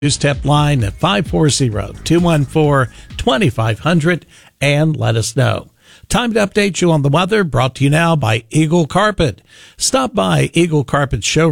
Step line at 540-214-2500 and let us know. Time to update you on the weather, brought to you now by Eagle Carpet. Stop by Eagle Carpet Show